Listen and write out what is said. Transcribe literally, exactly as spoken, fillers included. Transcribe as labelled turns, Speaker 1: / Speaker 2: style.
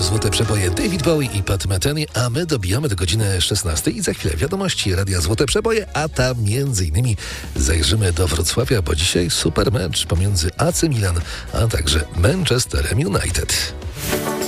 Speaker 1: Złote Przeboje David Bowie i Pat Metheny, a my dobijamy do godziny szesnastej i za chwilę wiadomości Radia Złote Przeboje, a tam między innymi zajrzymy do Wrocławia, bo dzisiaj super mecz pomiędzy A C Milan, a także Manchesterem United.